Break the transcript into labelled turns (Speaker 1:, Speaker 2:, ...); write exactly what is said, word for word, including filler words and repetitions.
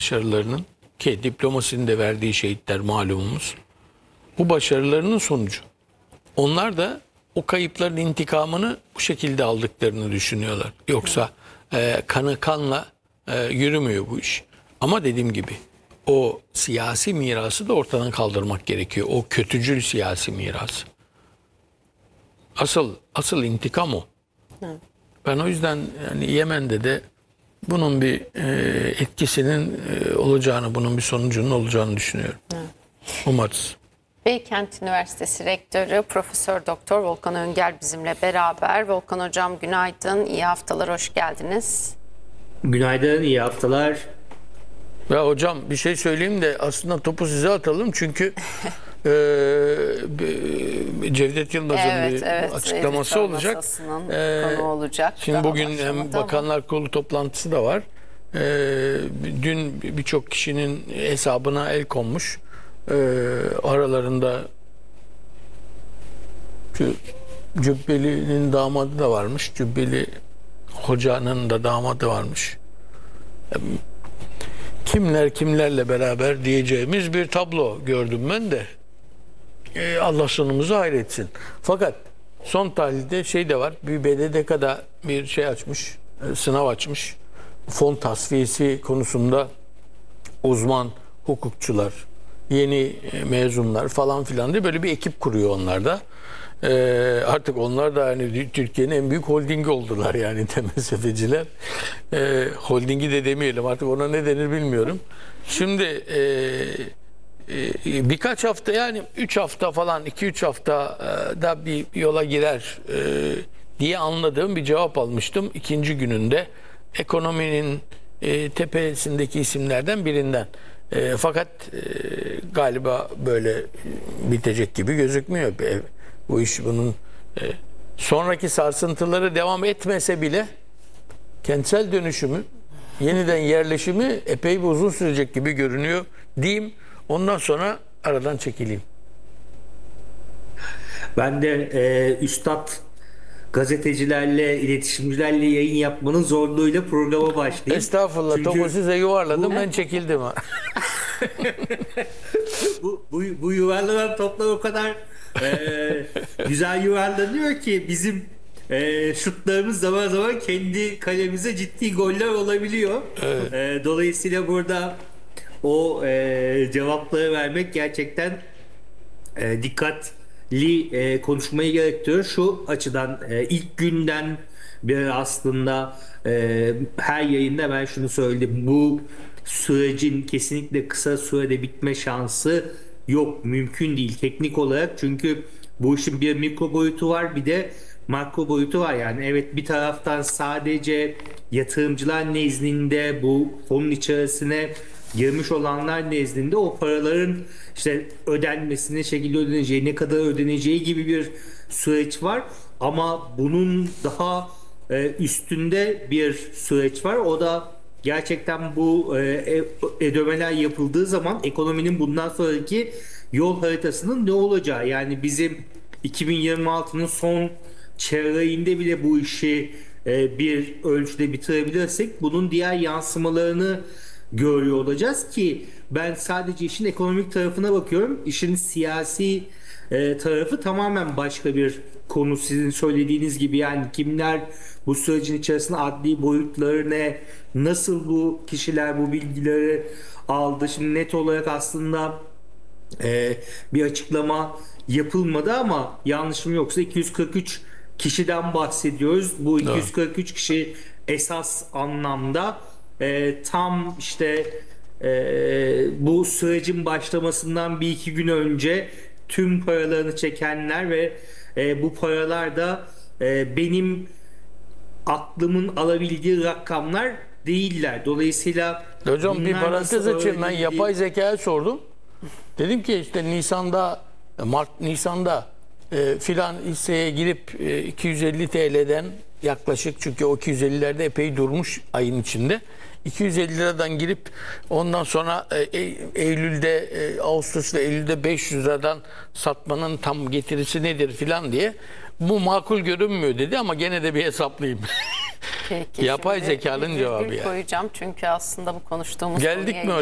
Speaker 1: başarılarının, ki diplomasinin de verdiği şehitler malumumuz, bu başarılarının sonucu. Onlar da o kayıpların intikamını bu şekilde aldıklarını düşünüyorlar. Yoksa e, kanı kanla e, yürümüyor bu iş. Ama dediğim gibi o siyasi mirası da ortadan kaldırmak gerekiyor. O kötücül siyasi mirası. Asıl asıl intikam o. Hı. Ben o yüzden yani Yemen'de de bunun bir e, etkisinin e, olacağını, bunun bir sonucunun olacağını düşünüyorum. Hı. Umarız.
Speaker 2: Beykent Üniversitesi Rektörü Profesör Doktor Volkan Öngel bizimle beraber. Volkan Hocam günaydın, iyi haftalar, hoş geldiniz.
Speaker 3: Günaydın, iyi haftalar.
Speaker 1: Ya hocam bir şey söyleyeyim de aslında topu size atalım çünkü e, Cevdet Yılmaz'ın
Speaker 2: evet,
Speaker 1: bir
Speaker 2: evet,
Speaker 1: açıklaması olacak.
Speaker 2: E, konu olacak.
Speaker 1: Şimdi bugün hem Bakanlar Kurulu toplantısı da var. E, dün birçok kişinin hesabına el konmuş. E, aralarında şu Cübbeli'nin damadı da varmış. Cübbeli Hoca'nın da damadı varmış. E, kimler kimlerle beraber diyeceğimiz bir tablo gördüm ben de. E, Allah sonumuzu hayretsin. Fakat son tahlilde şey de var. Bir B D D K'da bir şey açmış. E, sınav açmış. Fon tasfiyesi konusunda uzman hukukçular, yeni e, mezunlar falan filan diye böyle bir ekip kuruyor onlar da. E, artık onlar da hani Türkiye'nin en büyük holdingi oldular yani T M S F'ciler. E, holdingi de demeyelim artık, ona ne denir bilmiyorum. Şimdi e, e, birkaç hafta, yani üç hafta falan, iki üç hafta e, da bir yola girer e, diye anladığım bir cevap almıştım ikinci gününde. Ekonominin e, tepesindeki isimlerden birinden. E, fakat e, galiba böyle bitecek gibi gözükmüyor. E, bu iş bunun e, sonraki sarsıntıları devam etmese bile kentsel dönüşümü, yeniden yerleşimi epey bir uzun sürecek gibi görünüyor diyeyim. Ondan sonra aradan çekileyim.
Speaker 3: Ben de e, üstad gazetecilerle, iletişimcilerle yayın yapmanın zorluğuyla programa başlayayım.
Speaker 1: Estağfurullah.
Speaker 3: Çünkü
Speaker 1: topu size yuvarladım,
Speaker 3: bu,
Speaker 1: ben çekildim.
Speaker 3: bu, bu, bu yuvarlanan toplar o kadar e, güzel yuvarlanıyor ki bizim e, şutlarımız zaman zaman kendi kalemize ciddi goller olabiliyor. Evet. E, dolayısıyla burada o e, cevapları vermek gerçekten e, dikkatli e, konuşmayı gerektiriyor. Şu açıdan e, ilk günden beri aslında e, her yayında ben şunu söyledim. Bu sürecin kesinlikle kısa sürede bitme şansı yok. Mümkün değil teknik olarak. Çünkü bu işin bir mikro boyutu var, bir de makro boyutu var. Yani evet, bir taraftan sadece yatırımcılar nezdinde, bu fonun içerisine girmiş olanlar nezdinde o paraların işte ödenmesi, ne şekilde ödeneceği, ne kadar ödeneceği gibi bir süreç var. Ama bunun daha e, üstünde bir süreç var. O da gerçekten bu e, ödemeler yapıldığı zaman ekonominin bundan sonraki yol haritasının ne olacağı. Yani bizim iki bin yirmi altının son çeyreğinde bile bu işi e, bir ölçüde bitirebilirsek bunun diğer yansımalarını görüyor olacağız ki ben sadece işin ekonomik tarafına bakıyorum. İşin siyasi e, tarafı tamamen başka bir konu, sizin söylediğiniz gibi. Yani kimler bu sürecin içerisinde, adli boyutları ne, nasıl bu kişiler bu bilgileri aldı? Şimdi net olarak aslında e, bir açıklama yapılmadı ama yanlışım yoksa iki yüz kırk üç kişiden bahsediyoruz. Bu iki yüz kırk üç kişi esas anlamda e, tam işte e, bu sürecin başlamasından bir iki gün önce tüm paralarını çekenler ve e, bu paralar da e, benim aklımın alabildiği rakamlar değiller. Dolayısıyla
Speaker 1: hocam bir parantez açayım. Ben
Speaker 3: öğrenildiği...
Speaker 1: yapay zekaya sordum. Dedim ki işte Nisan'da, Mart Nisan'da e, filan hisseye girip e, iki yüz elli T L'den yaklaşık, çünkü o iki yüz ellilerde epey durmuş ayın içinde. iki yüz elli liradan girip ondan sonra e, Eylül'de, e, Ağustos ve Eylül'de beş yüz liradan satmanın tam getirisi nedir filan diye, bu makul görünmüyor dedi ama gene de bir hesaplayayım.
Speaker 2: Peki,
Speaker 1: Yapay
Speaker 2: şimdi
Speaker 1: zekanın
Speaker 2: bir
Speaker 1: cevabı
Speaker 2: virgül
Speaker 1: yani.
Speaker 2: koyacağım çünkü aslında bu konuştuğumuz
Speaker 1: Yapay
Speaker 2: konuya
Speaker 1: zekanın cevabı yani.
Speaker 2: çünkü aslında bu konuştuğumuz
Speaker 1: Geldik
Speaker 2: konuya
Speaker 1: mi